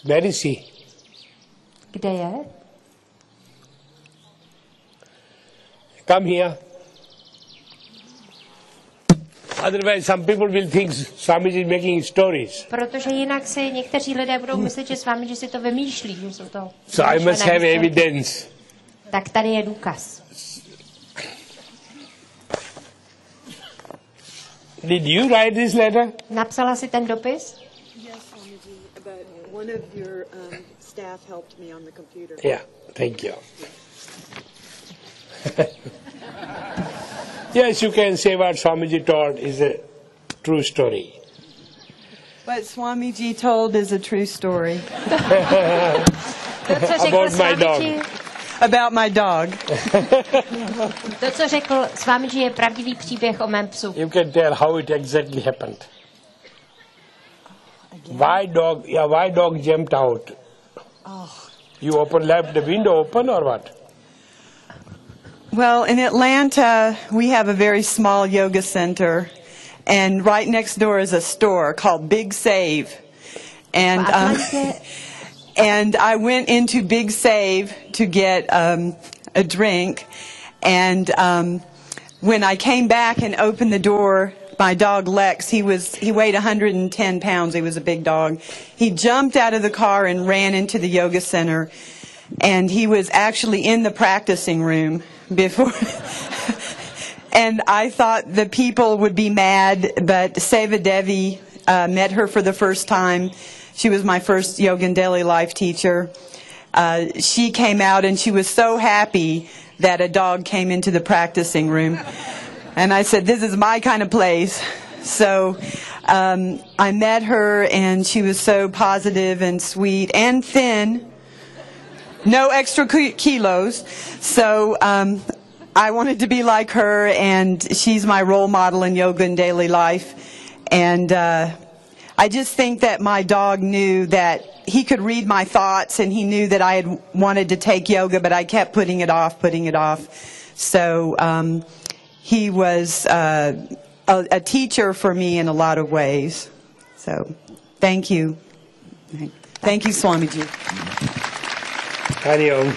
Where is he? Kde je? Come here. Otherwise, some people will think Swamiji is making stories. Protože jinak si někteří lidé budou myslet, že Swamiji si to vymýšlí, že jsou to. So I must have evidence. Tak tady je důkaz. Did you write this letter? Napsala si ten dopis? Yes, Swamiji, but one of your staff helped me on the computer. Yeah, thank you. Yes, you can say what Swamiji told is a true story. What Swamiji told is a true story. About my dog. About my dog. To, co řekl Swamiji, je pravdivý příběh o mém psu. You can tell how it exactly happened. Why dog jumped out? Oh. You left the window open or what? Well, in Atlanta, we have a very small yoga center, and right next door is a store called Big Save. And and I went into Big Save to get a drink, and when I came back and opened the door, my dog Lex, he weighed 110 pounds. He was a big dog. He jumped out of the car and ran into the yoga center, and he was actually in the practicing room before. And I thought the people would be mad, but Seva Devi met her for the first time. She was my first Yoga and Daily Life teacher. She came out and she was so happy that a dog came into the practicing room. And I said, this is my kind of place. So I met her, and she was so positive and sweet and thin. No extra kilos. So I wanted to be like her, and she's my role model in Yoga and Daily Life. And I just think that my dog knew that he could read my thoughts, and he knew that I had wanted to take yoga, but I kept putting it off. So he was a teacher for me in a lot of ways. So thank you. Thank you, Swamiji. Hariom.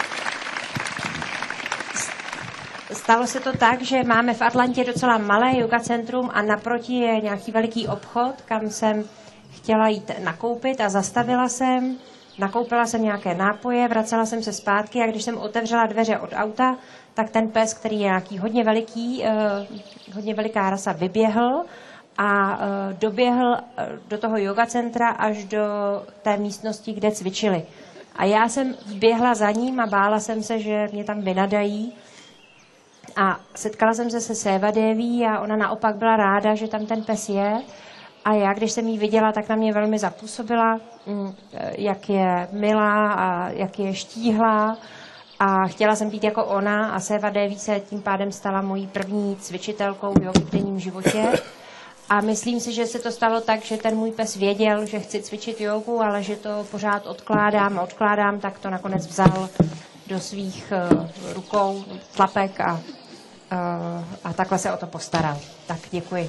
Stalo se to tak, že máme v Atlantě docela malé yoga centrum a naproti je nějaký veliký obchod, kam jsem chtěla jít nakoupit a zastavila jsem. Nakoupila jsem nějaké nápoje, vracela jsem se zpátky a když jsem otevřela dveře od auta, tak ten pes, který je nějaký hodně veliká rasa, vyběhl a doběhl do toho yoga centra až do té místnosti, kde cvičili. A já jsem vběhla za ním a bála jsem se, že mě tam vynadají. A setkala jsem se se Seva Deví a ona naopak byla ráda, že tam ten pes je. A já, když jsem ji viděla, tak na mě velmi zapůsobila, jak je milá a jak je štíhlá. A chtěla jsem být jako ona a Seva Deví se tím pádem stala mojí první cvičitelkou v jogy v denním životě. A myslím si, že se to stalo tak, že ten můj pes věděl, že chci cvičit jogu, ale že to pořád odkládám, tak to nakonec vzal do svých rukou, tlapek a takhle se o to postaral. Tak děkuji.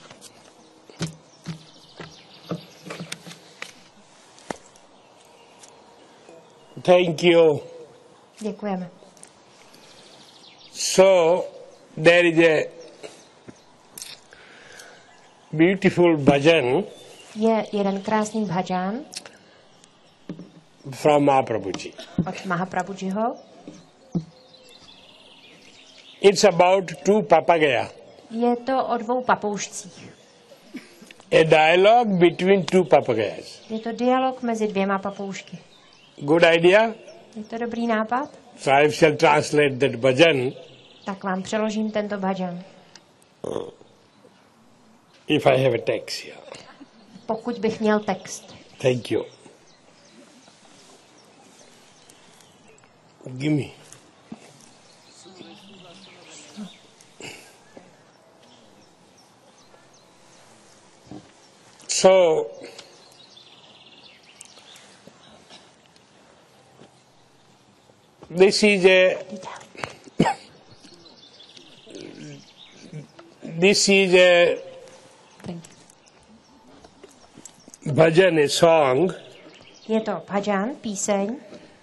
Thank you. Děkujeme. So, there is a beautiful bhajan. Je jeden krásný bhajan from Mahaprabhuji. Od Mahaprabhujiho. It's about two papagaya. Je to o dvou papoušcích. A dialogue between two papagayas. Je to dialog mezi dvěma papoušky. Good idea? Je to dobrý nápad? So I shall translate that bhajan. Tak vám přeložím tento bhajan. If I have a text here. Pokud bych měl text. Thank you. Give me. So, this is a bhajan, a song Je to bhajan, píseň,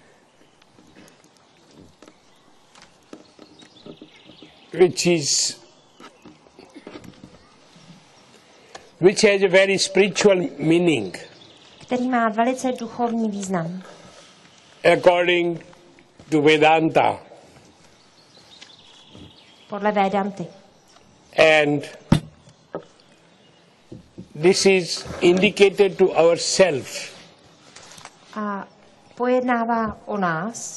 which has a very spiritual meaning. který má velice duchovní význam. According to Vedanta. Podle Védanty. And this is indicated to ourselves. A pojednává o nás.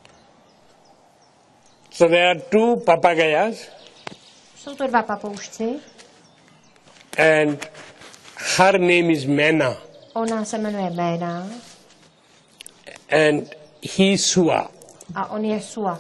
So there are two papagayas. Jsou to dva papoušci. And her name is Mena. Ona se jmenuje Ména. And he is Sua. A on je Sua.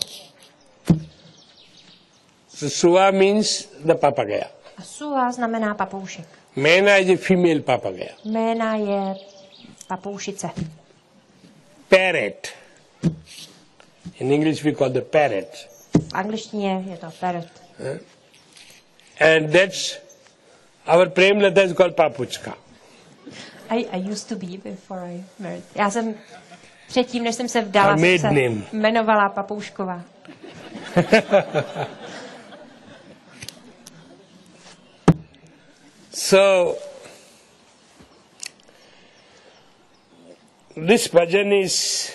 So Sua means the papagaya. A Sua znamená papoušek. Mena is a female papagaya. Ména je papoušice. Parrot. In English we call the parrot. V angličtině je to parrot. And that's our Premlata is called Papuchka. I used to be before I married. Já jsem předtím, než jsem se vdala, Her se maiden name. jmenovala Papoušková. So this bhajan is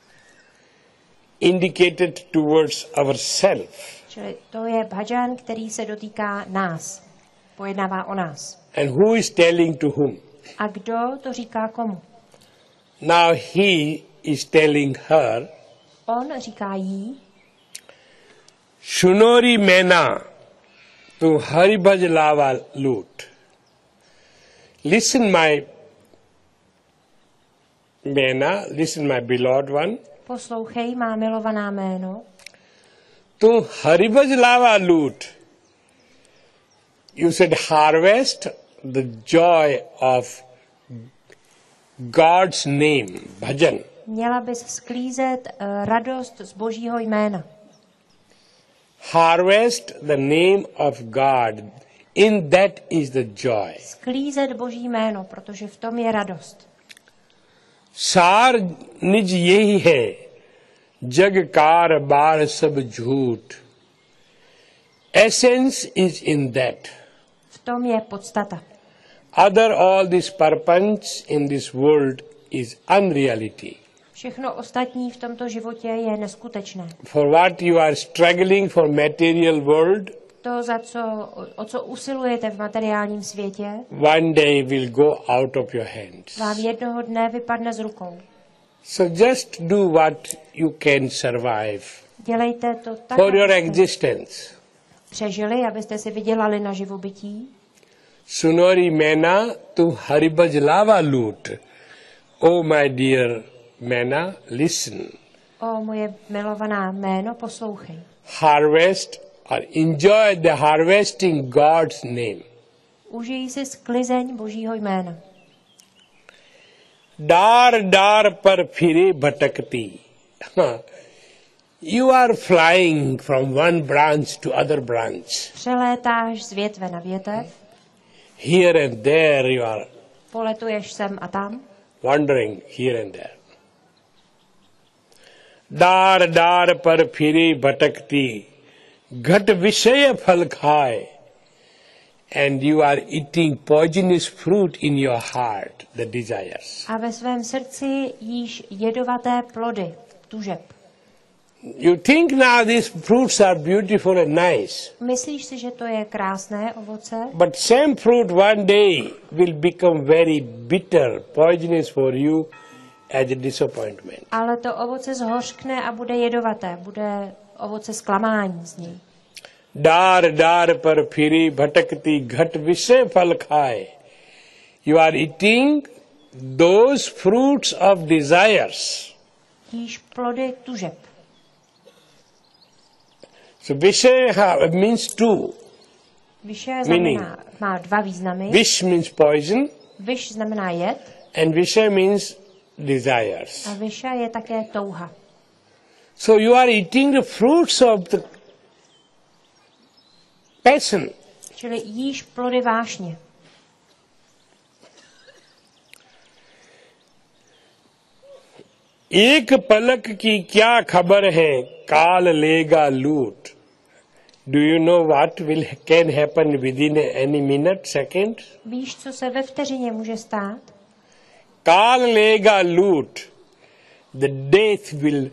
indicated towards ourselves. Čili to je bhajan, který se dotýká nás. Pojednává o nás. And who is telling to whom? A kdo to říká komu? Now he is telling her, On říká jí, Shunori Mena, tu Haribhaj lava lut. Listen my Mena, listen my beloved one. poslouchej, má milovaná jméno, Tu Haribhaj lava lut. You said harvest the joy of God's name, bhajan. měla bys sklízet radost z Božího jména. Harvest the name of God. In that is the joy. Sklízet Boží jméno, protože v tom je radost. सार निज यही है जग कार बार सब झूठ essence is in that. V tom je podstata. Other all this purpose in this world is unreality. Všechno ostatní v tomto životě je neskutečné. For what you are struggling for material world, To, o co usilujete v materiálním světě, one day will go out of your hands. vám jednoho dne vypadne z rukou. So just do what you can survive Dělejte to tak, for your abyste existence. přežili, abyste si vydělali na živobytí. Sunori Mena tu Haribhaj lava lut. Oh my dear Mena, listen. O moje milovaná jméno, poslouchej. Harvest or enjoy the harvesting God's name. Užij si sklizeň Božího jména. Dar dar par phire bhatakti. You are flying from one branch to other branch. Přelétáš z větve na větev, Here and there you are poletuješ sem a tam, wandering here and there. Dar dar par phire bhatakti. Ghat vishaya phal khai. And you are eating poisonous fruit in your heart, the desires. a ve svém srdci jíš jedovaté plody, tužeb. You think now these fruits are beautiful and nice, Myslíš si, že to je krásné ovoce? but same fruit one day will become very bitter, poisonous for you as a disappointment. Ale to ovoce zhořkne a bude jedovaté, bude ovoce zklamání z něj. Dar dar par phiri bhatakti ghat vishay phal khai. You are eating those fruits of desires. Jíš plody tužeb. So vishay means two. Vyše Meaning. má dva významy. Vish means poison Vyš znamená jed and vishay means desires. a vyše je také touha. So you are eating the fruits of the passion. Čili jíš plody vášně. एक पलक की क्या खबर है, काल लेगा लूट. Do you know what can happen within any minute, second? Víš, co se ve vteřině může stát? काल लेगा लूट. The death will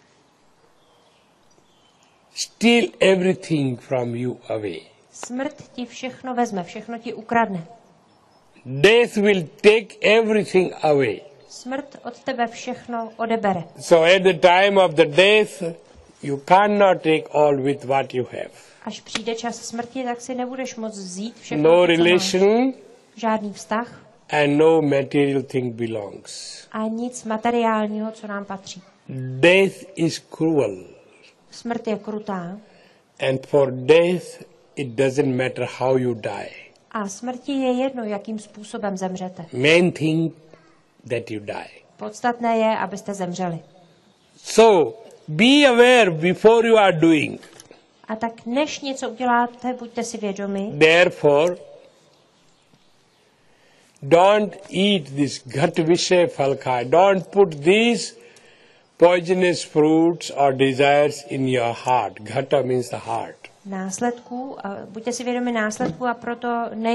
steal everything from you away. Smrt ti všechno vezme, všechno ti ukradne. Death will take everything away. Smrt od tebe všechno odebere. So at the time of the death, you cannot take all with what you have. Až přijde čas smrti, tak si nebudeš moct vzít všechno, No co máš. relation Žádný vztah and no material thing belongs. a nic materiálního, co nám patří. Death is cruel. Smrt je krutá And for death, it doesn't matter how you die. a smrti je jedno, jakým způsobem zemřete. Main thing that you die. Podstatné je, abyste zemřeli. So, be aware before you are doing. A tak než něco uděláte, buďte si vědomi, Therefore, don't eat this ghat vishay phalkhai. Don't put these poisonous fruits or desires in your heart. Ghata means the heart. následků, a buďte si vědomi následků a proto